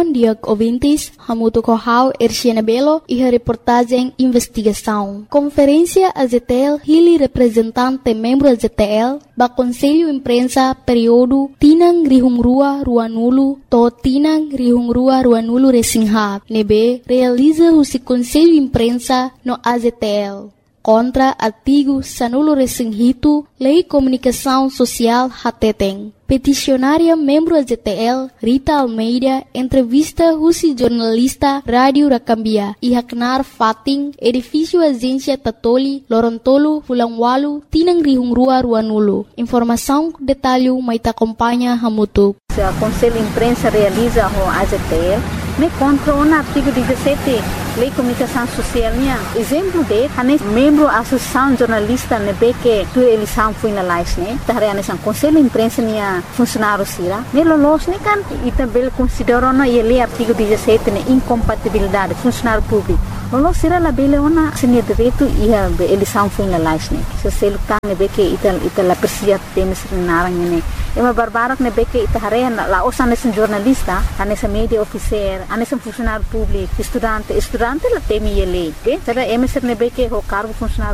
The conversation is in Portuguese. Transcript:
bom dia, ouvintes. Hamuto Kohau, Erciana Belo e a reportagem Investigação. Conferência AZTL, Hili representante membro AZTL, ba Conselho Imprensa período Tinang Rihungrua Ruanulu, to Tinang Rihungrua Ruanulu Resingha, nebe realiza o Conselho Imprensa no AZTL. Contra artigo Sanulo Resinghito, Lei Comunicação Social Hateteng. Peticionária membro AZTL, Rita Almeida, entrevista Rusi jornalista Rádio Rakambia, Ihaknar Fating, edifício Agência Tatoli, Lorontolo, Fulangwalu, Tinang Rihungrua Ruanulu. Informação, detalhe, maita acompanha Hamutu. O Conselho de Imprensa realiza o AZTL, me contra o artigo 17, Lei Comunicação Social. Exemplo de, membro da Associação Jornalista, que tu eleição foi na live, o Conselho de Imprensa funcionário sira, lolos kan e também consideram ele artigo 17 incompatibilidade funcionário público. Lolos sira la bele ona senia direito e a eleição foi na live, se selo kan que ita la persia temes narang ne. É uma barbara que nebe que ita la osa nesse jornalista, nesse media officer, nesse funcionário público, estudante la temi ele, que será emeser nebe que o cargo funcionário